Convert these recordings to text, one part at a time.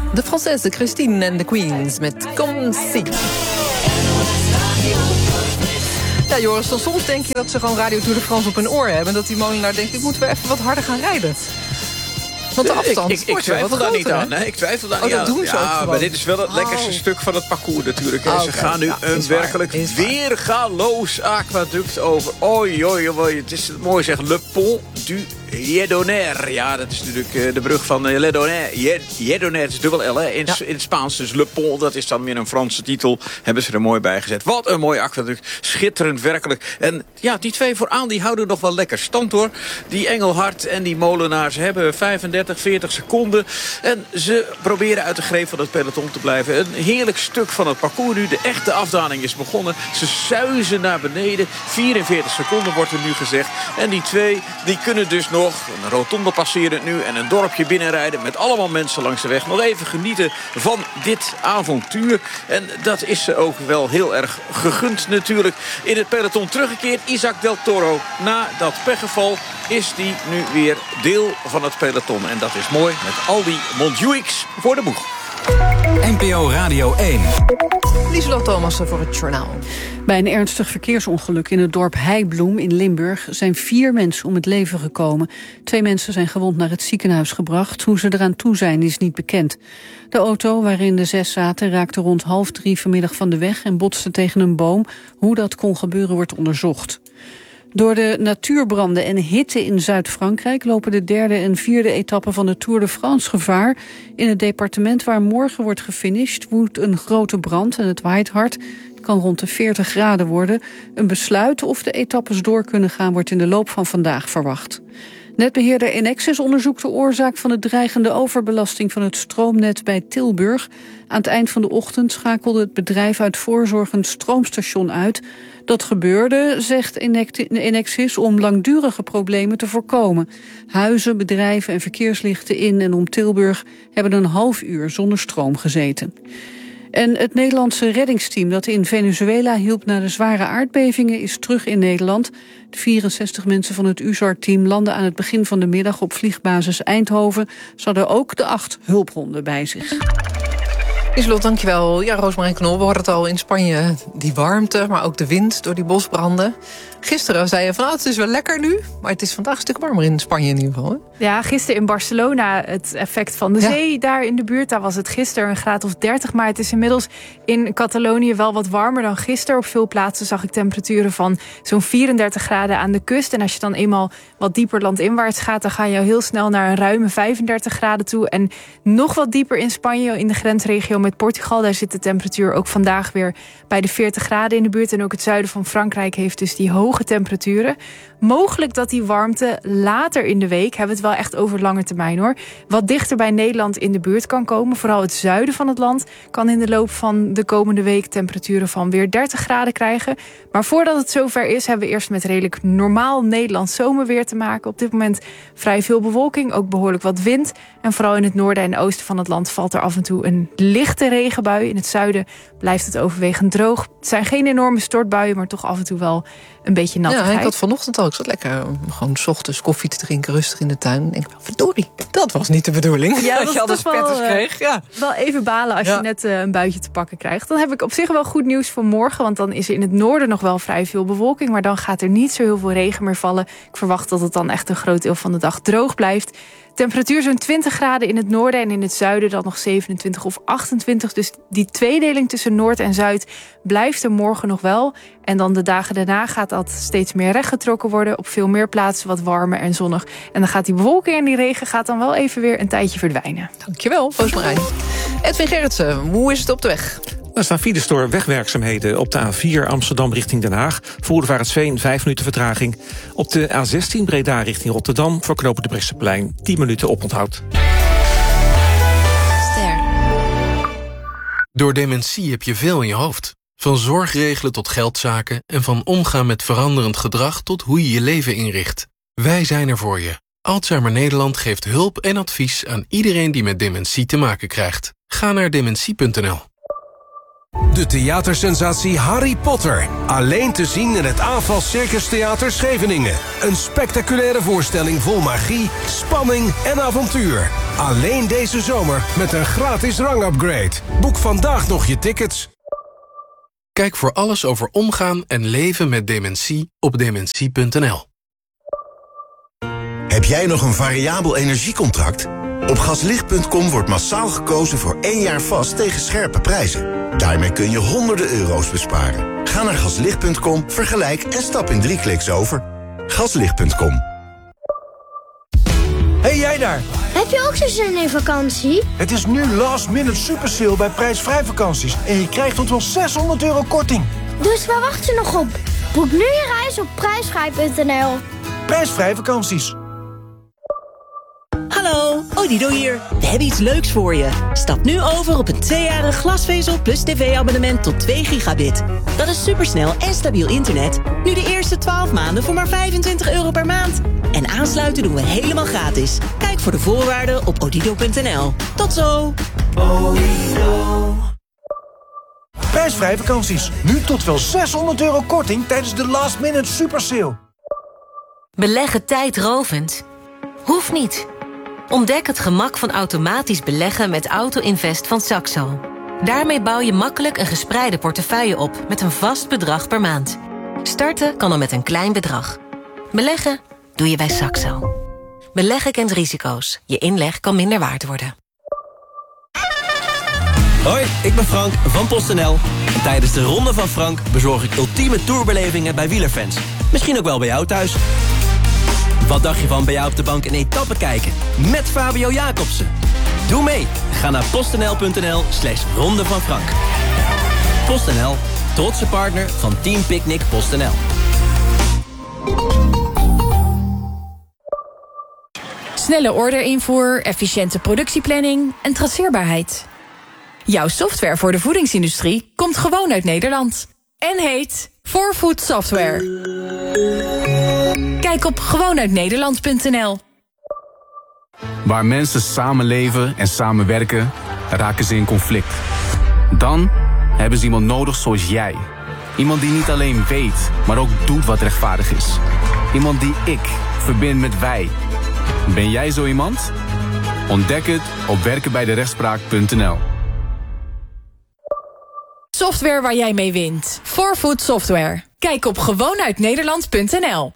De Française Christine en de Queens met Comme Si. Ja, Joris, dan soms denk je dat ze gewoon Radio Tour de France op hun oor hebben. En dat die molenaar denkt, ik moet weer even wat harder gaan rijden. Want de afstand ik twijfel daar niet aan. Nee, ik twijfel daar niet aan. Dat doen ze ook gewoon. Maar dit is wel het lekkerste stuk van het parcours natuurlijk. Ze gaan nu een werkelijk weergaloos aquaduct over. Oei. Het is mooi zeg. Le Pont du Lledonner. Ja, dat is natuurlijk de brug van Lledonner. Lledonner is dubbel L in het Spaans. Dus Le Pont, dat is dan meer een Franse titel. Hebben ze er mooi bij gezet. Wat een mooi aquaduct. Schitterend werkelijk. En ja, die twee vooraan die houden nog wel lekker stand hoor. Die Engelhard en die molenaar. Ze hebben 40 seconden. En ze proberen uit de greep van het peloton te blijven. Een heerlijk stuk van het parcours nu. De echte afdaling is begonnen. Ze zuizen naar beneden. 44 seconden wordt er nu gezegd. En die twee die kunnen dus nog een rotonde passeren nu en een dorpje binnenrijden met allemaal mensen langs de weg. Nog even genieten van dit avontuur. En dat is ze ook wel heel erg gegund natuurlijk. In het peloton teruggekeerd. Isaac Del Toro. Na dat pechgeval is die nu weer deel van het peloton. En dat is mooi met al die Montjuïcs voor de boeg. NPO Radio 1. Lieselot Thomassen voor het journaal. Bij een ernstig verkeersongeluk in het dorp Heibloem in Limburg zijn 4 mensen om het leven gekomen. 2 mensen zijn gewond naar het ziekenhuis gebracht. Hoe ze eraan toe zijn is niet bekend. De auto waarin de 6 zaten raakte rond 2:30 vanmiddag van de weg en botste tegen een boom. Hoe dat kon gebeuren wordt onderzocht. Door de natuurbranden en hitte in Zuid-Frankrijk lopen de 3e en 4e etappe van de Tour de France gevaar. In het departement waar morgen wordt gefinished woedt een grote brand en het waait hard. Het kan rond de 40 graden worden. Een besluit of de etappes door kunnen gaan wordt in de loop van vandaag verwacht. Netbeheerder Enexis onderzoekt de oorzaak van de dreigende overbelasting van het stroomnet bij Tilburg. Aan het eind van de ochtend schakelde het bedrijf uit voorzorg een stroomstation uit. Dat gebeurde, zegt Enexis, om langdurige problemen te voorkomen. Huizen, bedrijven en verkeerslichten in en om Tilburg hebben een half uur zonder stroom gezeten. En het Nederlandse reddingsteam dat in Venezuela hielp na de zware aardbevingen is terug in Nederland. De 64 mensen van het USAR-team landen aan het begin van de middag op vliegbasis Eindhoven. Ze hadden ook de 8 hulphonden bij zich. Lieselot, dankjewel. Ja, Roosmarijn Knol, we hoorden het al in Spanje. Die warmte, maar ook de wind door die bosbranden. Gisteren zei je van, het is wel lekker nu. Maar het is vandaag een stuk warmer in Spanje in ieder geval. Hè? Ja, gisteren in Barcelona, het effect van de zee daar in de buurt. Daar was het gisteren een graad of 30. Maar het is inmiddels in Catalonië wel wat warmer dan gisteren. Op veel plaatsen zag ik temperaturen van zo'n 34 graden aan de kust. En als je dan eenmaal wat dieper landinwaarts gaat, dan ga je heel snel naar een ruime 35 graden toe. En nog wat dieper in Spanje, in de grensregio met Portugal. Daar zit de temperatuur ook vandaag weer bij de 40 graden in de buurt. En ook het zuiden van Frankrijk heeft dus die hoge temperaturen. Mogelijk dat die warmte later in de week, hebben we het wel echt over lange termijn hoor, wat dichter bij Nederland in de buurt kan komen. Vooral het zuiden van het land kan in de loop van de komende week temperaturen van weer 30 graden krijgen. Maar voordat het zover is, hebben we eerst met redelijk normaal Nederlands zomerweer te maken. Op dit moment vrij veel bewolking, ook behoorlijk wat wind. En vooral in het noorden en oosten van het land valt er af en toe een lichte regenbui. In het zuiden blijft het overwegend droog. Het zijn geen enorme stortbuien, maar toch af en toe wel een beetje nattigheid. Ja, ik had vanochtend al, ik zat lekker gewoon 's ochtends koffie te drinken, rustig in de tuin. En denk ik, verdorie, dat was niet de bedoeling. Ja, dat je al de spetters kreeg. Ja. Wel even balen als je net een buitje te pakken krijgt. Dan heb ik op zich wel goed nieuws voor morgen, want dan is er in het noorden nog wel vrij veel bewolking, maar dan gaat er niet zo heel veel regen meer vallen. Ik verwacht dat het dan echt een groot deel van de dag droog blijft. Temperatuur zo'n 20 graden in het noorden en in het zuiden dan nog 27 of 28. Dus die tweedeling tussen Noord en Zuid blijft er morgen nog wel. En dan de dagen daarna gaat dat steeds meer rechtgetrokken worden. Op veel meer plaatsen wat warmer en zonnig. En dan gaat die bewolking en die regen gaat dan wel even weer een tijdje verdwijnen. Dankjewel, Roosmarijn. Edwin Gerritsen, hoe is het op de weg? Er staan files door wegwerkzaamheden op de A4 Amsterdam richting Den Haag. Voor de Vaartsveen 5 minuten vertraging. Op de A16 Breda richting Rotterdam voor knopen de Bresseplein 10 minuten oponthoud. Door dementie heb je veel in je hoofd. Van zorgregelen tot geldzaken en van omgaan met veranderend gedrag tot hoe je je leven inricht. Wij zijn er voor je. Alzheimer Nederland geeft hulp en advies aan iedereen die met dementie te maken krijgt. Ga naar dementie.nl. De theatersensatie Harry Potter. Alleen te zien in het AFAS Circus Theater Scheveningen. Een spectaculaire voorstelling vol magie, spanning en avontuur. Alleen deze zomer met een gratis rangupgrade. Boek vandaag nog je tickets. Kijk voor alles over omgaan en leven met dementie op dementie.nl. Heb jij nog een variabel energiecontract? Op gaslicht.com wordt massaal gekozen voor 1 jaar vast tegen scherpe prijzen. Daarmee kun je honderden euro's besparen. Ga naar gaslicht.com, vergelijk en stap in 3 kliks over. Gaslicht.com. Hey jij daar! Heb je ook zo zin in vakantie? Het is nu last minute super sale bij prijsvrij vakanties. En je krijgt tot wel €600 korting. Dus waar wacht je nog op? Boek nu je reis op prijsvrij.nl. Prijsvrij vakanties. Hallo, Odido hier. We hebben iets leuks voor je. Stap nu over op een 2-jarig glasvezel plus tv-abonnement tot 2 gigabit. Dat is supersnel en stabiel internet. Nu de eerste 12 maanden voor maar €25 per maand. En aansluiten doen we helemaal gratis. Kijk voor de voorwaarden op odido.nl. Tot zo! Odido. Prijsvrij vakanties. Nu tot wel €600 korting tijdens de last minute super sale. Beleggen tijdrovend? Hoeft niet. Ontdek het gemak van automatisch beleggen met Auto-Invest van Saxo. Daarmee bouw je makkelijk een gespreide portefeuille op met een vast bedrag per maand. Starten kan al met een klein bedrag. Beleggen doe je bij Saxo. Beleggen kent risico's. Je inleg kan minder waard worden. Hoi, ik ben Frank van PostNL. En tijdens de Ronde van Frank bezorg ik ultieme tourbelevingen bij wielerfans. Misschien ook wel bij jou thuis. Wat dacht je van bij jou op de bank een etappe kijken? Met Fabio Jacobsen. Doe mee. Ga naar postnl.nl/Ronde van Frank. PostNL, trotse partner van Team Picnic PostNL. Snelle orderinvoer, efficiënte productieplanning en traceerbaarheid. Jouw software voor de voedingsindustrie komt gewoon uit Nederland. En heet 4Food Software. Kijk op gewoonuitnederland.nl. Waar mensen samenleven en samenwerken, raken ze in conflict. Dan hebben ze iemand nodig zoals jij. Iemand die niet alleen weet, maar ook doet wat rechtvaardig is. Iemand die ik verbind met wij. Ben jij zo iemand? Ontdek het op werkenbijderechtspraak.nl. Software waar jij mee wint. 4Food Software. Kijk op gewoonuitnederland.nl.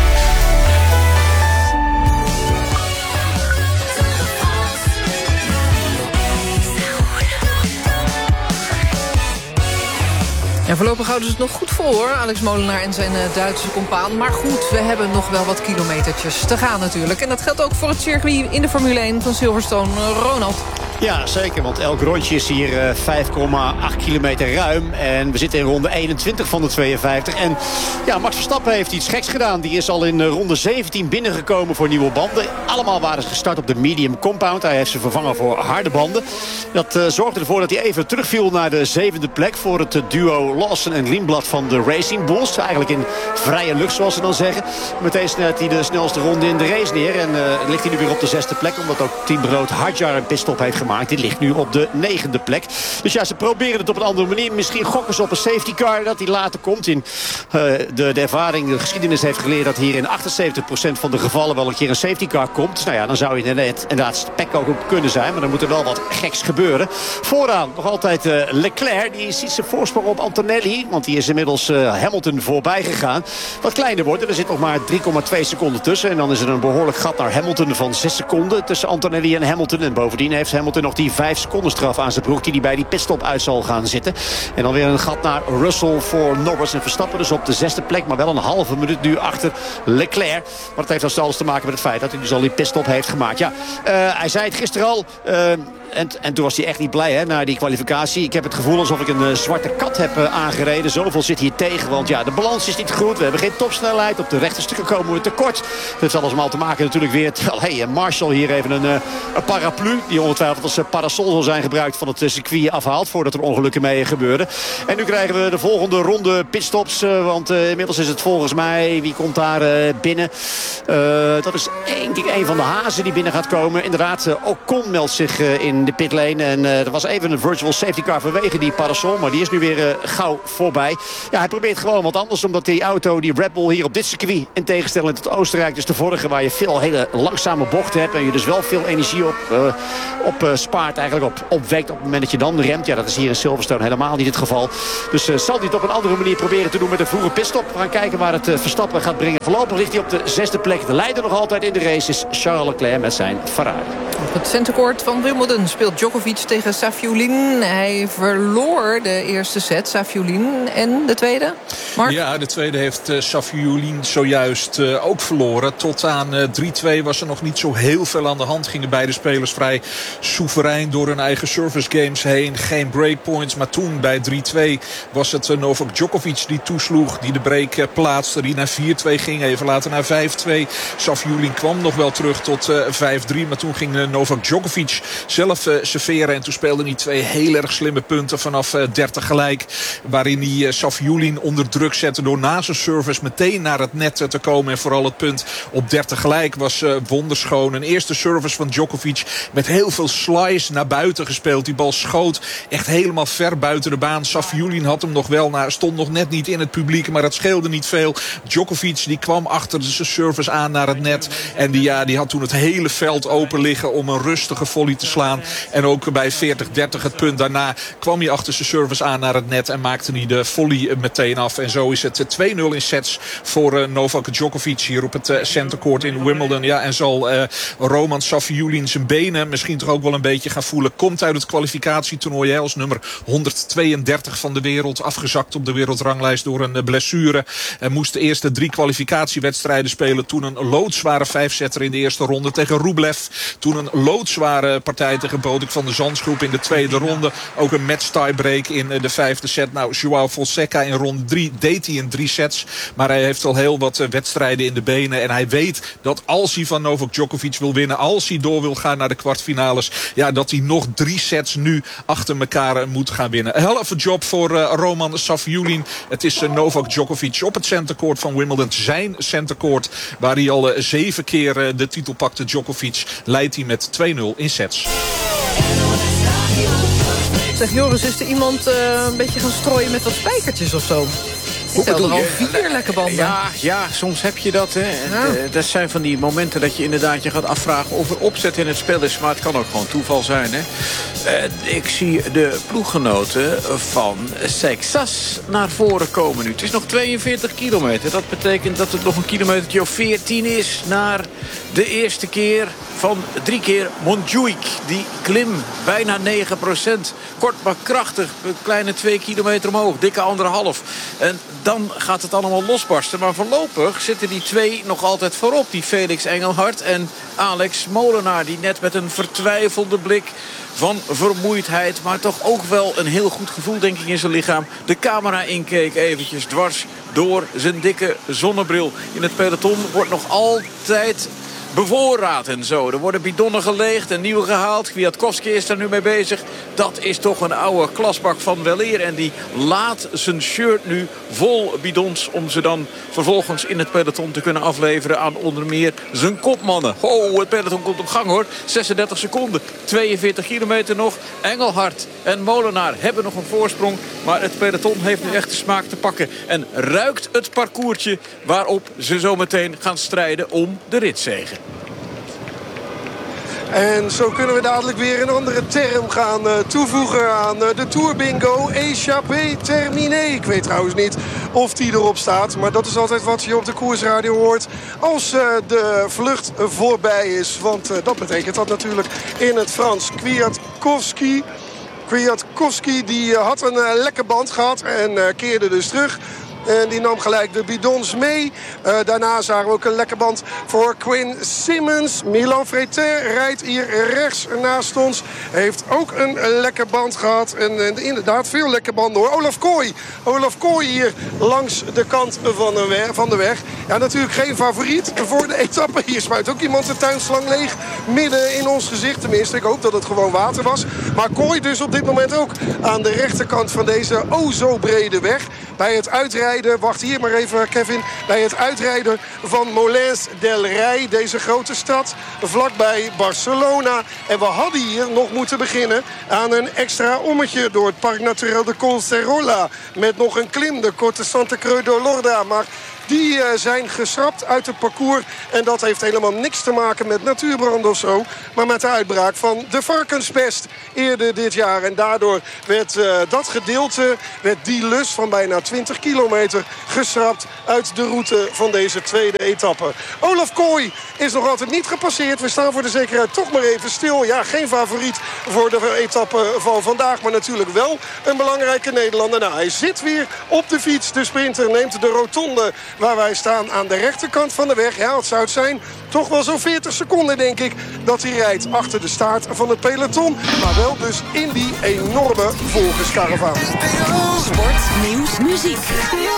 Ja, voorlopig houden ze het nog goed vol, hoor. Alex Molenaar en zijn Duitse compaan. Maar goed, we hebben nog wel wat kilometertjes te gaan natuurlijk. En dat geldt ook voor het circuit in de Formule 1 van Silverstone. Ronald. Ja, zeker, want elk rondje is hier 5,8 kilometer ruim. En we zitten in ronde 21 van de 52. En ja, Max Verstappen heeft iets geks gedaan. Die is al in ronde 17 binnengekomen voor nieuwe banden. Allemaal waren ze gestart op de medium compound. Hij heeft ze vervangen voor harde banden. Dat zorgde ervoor dat hij even terugviel naar de 7e plek... voor het duo Lawson en Lindblad van de Racing Bulls. Eigenlijk in vrije lucht, zoals ze dan zeggen. Meteen snelt hij de snelste ronde in de race neer. En ligt hij nu weer op de 6e plek. Omdat ook teambrood Hadjar een pitstop heeft gemaakt. Die ligt nu op de 9e plek. Dus ja, ze proberen het op een andere manier. Misschien gokken ze op een safety car dat die later komt. In de ervaring, de geschiedenis heeft geleerd dat hier in 78% van de gevallen wel een keer een safety car komt. Nou ja, dan zou je inderdaad spek ook op kunnen zijn. Maar dan moet er wel wat geks gebeuren. Vooraan nog altijd Leclerc. Die ziet zijn voorsprong op Antonelli. Want die is inmiddels Hamilton voorbij gegaan. Wat kleiner wordt. Er zit nog maar 3,2 seconden tussen. En dan is er een behoorlijk gat naar Hamilton van 6 seconden tussen Antonelli en Hamilton. En bovendien heeft Hamilton nog die 5 seconden straf aan zijn broek die hij bij die pitstop uit zal gaan zitten. En dan weer een gat naar Russell voor Norris en Verstappen. Dus op de 6e plek, maar wel een halve minuut nu achter Leclerc. Maar dat heeft dus alles te maken met het feit dat hij dus al die pitstop heeft gemaakt. Ja, hij zei het gisteren al. En toen was hij echt niet blij, hè, na die kwalificatie. Ik heb het gevoel alsof ik een zwarte kat heb aangereden. Zoveel zit hier tegen, want ja, de balans is niet goed. We hebben geen topsnelheid. Op de rechte stukken komen we tekort. Dat heeft alles allemaal te maken natuurlijk weer. Terwijl Marshall hier even een paraplu, die ongetwijfeld als parasol zal zijn gebruikt, van het circuit afhaalt voordat er ongelukken mee gebeuren. En nu krijgen we de volgende ronde pitstops. Want inmiddels is het volgens mij, wie komt daar binnen? Dat is denk ik een van de hazen die binnen gaat komen. Inderdaad, Ocon meldt zich in in de pitlane. En er was even een virtual safety car vanwege die parasol. Maar die is nu weer gauw voorbij. Ja, hij probeert gewoon wat anders. Omdat die auto, die Red Bull hier op dit circuit... in tegenstelling tot Oostenrijk, dus de vorige... waar je veel hele langzame bochten hebt... en je dus wel veel energie op spaart, eigenlijk opwekt op het moment dat je dan remt. Ja, dat is hier in Silverstone helemaal niet het geval. Dus zal hij het op een andere manier proberen te doen met een vroege pitstop. We gaan kijken waar het Verstappen gaat brengen. Voorlopig ligt hij op de 6e plek. De leider nog altijd in de race is Charles Leclerc met zijn Ferrari. Op het centercourt van Wimbledon speelt Djokovic tegen Safiullin. Hij verloor de eerste set, Safiullin. En de tweede? Mark? Ja, de tweede heeft Safiullin zojuist ook verloren. Tot aan 3-2 was er nog niet zo heel veel aan de hand. Gingen beide spelers vrij soeverein door hun eigen service games heen. Geen breakpoints, maar toen bij 3-2 was het Novak Djokovic die toesloeg. Die de break plaatste, die naar 4-2 ging. Even later naar 5-2. Safiullin kwam nog wel terug tot 5-3. Maar toen ging Novak Djokovic zelf serveren. En toen speelden die twee heel erg slimme punten vanaf 30 gelijk. Waarin hij Safiullin onder druk zette door na zijn service meteen naar het net te komen. En vooral het punt op 30 gelijk was wonderschoon. Een eerste service van Djokovic met heel veel slice naar buiten gespeeld. Die bal schoot echt helemaal ver buiten de baan. Safiullin had hem nog wel, stond nog net niet in het publiek. Maar dat scheelde niet veel. Djokovic die kwam achter zijn service aan naar het net. En die had toen het hele veld open liggen om een rustige volley te slaan. En ook bij 40-30 het punt daarna kwam hij achter zijn service aan naar het net. En maakte hij de volley meteen af. En zo is het 2-0 in sets voor Novak Djokovic hier op het centercourt in Wimbledon. Ja, en zal Roman Safiullin zijn benen misschien toch ook wel een beetje gaan voelen. Komt uit het kwalificatietoernooi als nummer 132 van de wereld. Afgezakt op de wereldranglijst door een blessure. En moest de eerste 3 kwalificatiewedstrijden spelen. Toen een loodzware 5-setter in de eerste ronde tegen Rublev. Toen een loodzware partij tegen Bodek van de Zandschroep in de tweede ronde. Ook een match tiebreak in de 5e set. Nou, João Fonseca in ronde 3 deed hij in 3 sets. Maar hij heeft al heel wat wedstrijden in de benen. En hij weet dat als hij van Novak Djokovic wil winnen, als hij door wil gaan naar de kwartfinales, ja, dat hij nog 3 sets nu achter elkaar moet gaan winnen. Een hell of a job voor Roman Safiullin. Het is Novak Djokovic op het centercourt van Wimbledon. Zijn centercourt, waar hij al 7 keer de titel pakte. Djokovic leidt hij met 2-0 in sets. Zeg Joris, is er iemand een beetje gaan strooien met wat spijkertjes of zo? Ik tel er al 4 lekke banden. Ja, soms heb je dat. Hè. Ja. Dat zijn van die momenten dat je inderdaad je gaat afvragen of er opzet in het spel is. Maar het kan ook gewoon toeval zijn. Hè. Ik zie de ploeggenoten van Sexas naar voren komen nu. Het is nog 42 kilometer. Dat betekent dat het nog een kilometertje of 14 is naar de eerste keer van 3 keer Montjuïc. Die klim, bijna 9%. Kort maar krachtig, een kleine 2 kilometer omhoog. Dikke 1,5. En dan gaat het allemaal losbarsten. Maar voorlopig zitten die twee nog altijd voorop. Die Felix Engelhard en Alex Molenaar. Die net met een vertwijfelde blik van vermoeidheid, maar toch ook wel een heel goed gevoel, denk ik, in zijn lichaam. De camera inkeek eventjes dwars door zijn dikke zonnebril. In het peloton wordt nog altijd bevoorraad en zo. Er worden bidonnen geleegd en nieuwe gehaald. Kwiatkowski is daar nu mee bezig. Dat is toch een oude klasbak van weleer. En die laat zijn shirt nu vol bidons om ze dan vervolgens in het peloton te kunnen afleveren aan onder meer zijn kopmannen. Het peloton komt op gang hoor. 36 seconden. 42 kilometer nog. Engelhard en Molenaar hebben nog een voorsprong. Maar het peloton heeft nu echt de smaak te pakken. En ruikt het parcoursje waarop ze zo meteen gaan strijden om de ritzege. En zo kunnen we dadelijk weer een andere term gaan toevoegen aan de Tour Bingo. Échappé terminé. Ik weet trouwens niet of die erop staat. Maar dat is altijd wat je op de koersradio hoort als de vlucht voorbij is. Want dat betekent dat natuurlijk in het Frans. Kwiatkowski die had een lekke band gehad en keerde dus terug. En die nam gelijk de bidons mee. Daarna zagen we ook een lekke band voor Quinn Simmons. Milan Fretin rijdt hier rechts naast ons. Heeft ook een lekke band gehad. En inderdaad veel lekke banden hoor. Olaf Kooi hier langs de kant van de weg. Ja, natuurlijk geen favoriet voor de etappe. Hier spuit ook iemand de tuinslang leeg. Midden in ons gezicht. Tenminste, ik hoop dat het gewoon water was. Maar Kooi dus op dit moment ook aan de rechterkant van deze zo brede weg. bij het uitrijden, wacht hier maar even Kevin, bij het uitrijden van Molins del Rey, deze grote stad, vlakbij Barcelona. En we hadden hier nog moeten beginnen aan een extra ommetje door het Parc Natural de Collserola. Met nog een klim, de Corte Santa Creu de Olorda. Maar die zijn geschrapt uit het parcours. En dat heeft helemaal niks te maken met natuurbrand of zo. Maar met de uitbraak van de varkenspest eerder dit jaar. En daardoor werd dat gedeelte, die lus van bijna 20 kilometer, geschrapt uit de route van deze tweede etappe. Olaf Kooi is nog altijd niet gepasseerd. We staan voor de zekerheid toch maar even stil. Ja, geen favoriet voor de etappe van vandaag. Maar natuurlijk wel een belangrijke Nederlander. Nou, hij zit weer op de fiets. De sprinter neemt de rotonde waar wij staan aan de rechterkant van de weg. Ja, het zou het zijn. Toch wel zo'n 40 seconden, denk ik, dat hij rijdt achter de staart van het peloton. Maar wel dus in die enorme volgerskaravaan. Sport, nieuws, muziek.